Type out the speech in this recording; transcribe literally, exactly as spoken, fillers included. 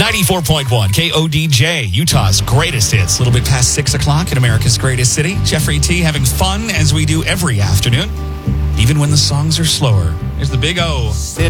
ninety-four point one K O D J, Utah's greatest hits. A little bit past six o'clock in America's greatest city. Jeffrey T having fun as we do every afternoon, even when the songs are slower. Here's the Big O.